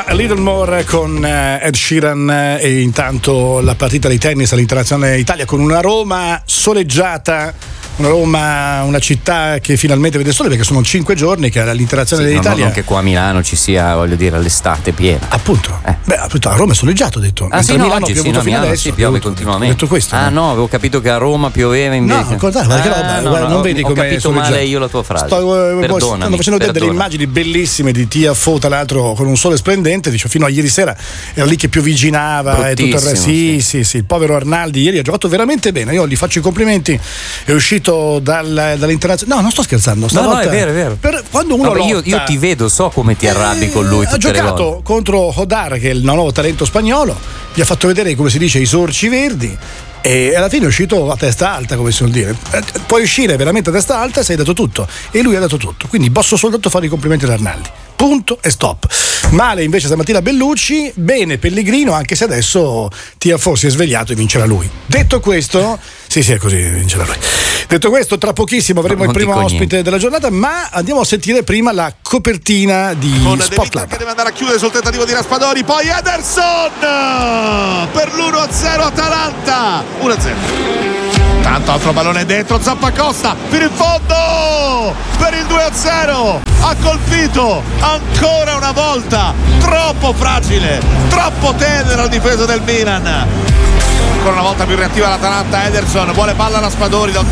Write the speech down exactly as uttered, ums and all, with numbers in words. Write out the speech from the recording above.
Era Little More con Ed Sheeran e intanto la partita di tennis all'Internazionale Italia con una Roma soleggiata. Una Roma, una città che finalmente vede sole perché sono cinque giorni che all'Internazionale sì, d'Italia. Non che qua a Milano ci sia, voglio dire, l'estate piena. Appunto. Eh. Beh, appunto a Roma è soleggiato, ho detto. Ah sì, no, Milano oggi ha sì, piovuto no, fino Milano adesso. sì, piove continuamente. Ho detto questo. Ah no? no, avevo capito che a Roma pioveva invece. No, guarda, ma che roba, ah, no, guarda, no, non no, vedi ho come capito male io la tua frase. Sto, perdonami, stanno facendo vedere delle immagini bellissime di Tiafo, tra l'altro con un sole splendente, dice fino a ieri sera era lì che pioviginava e tutto il resto. Sì, sì, sì, sì, il povero Arnaldi ieri ha giocato veramente bene. Io gli faccio i complimenti. È uscito dal, dall'Internazionale. No, non sto scherzando. No, no, è vero, è vero. Per, quando uno Vabbè, lotta, io, io ti vedo, so come ti arrabbi eh, con lui. Ha giocato volte. contro Hodar, che è il nuovo talento spagnolo, gli ha fatto vedere, come si dice, i sorci verdi. E alla fine è uscito a testa alta, come si vuol dire. Puoi uscire veramente a testa alta se hai dato tutto. E lui ha dato tutto. Quindi posso soltanto fare i complimenti ad Arnaldi. Punto e stop. Male invece stamattina Bellucci, bene Pellegrino, anche se adesso Tiafo si è svegliato e vincerà lui. Detto questo, sì sì è così, vincerà lui. Detto questo, tra pochissimo avremo no, il primo ospite niente. della giornata, ma andiamo a sentire prima la copertina di con Sport De Vita Club. che deve andare a chiudere sul tentativo di Raspadori, poi Ederson per l'uno a zero Atalanta, uno a zero. Tanto altro pallone dentro, Zappacosta fino in fondo per il due a zero, ha colpito ancora una volta, troppo fragile, troppo tenera la difesa del Milan. Ancora una volta più reattiva l'Atalanta, Ederson vuole palla a Raspadori da un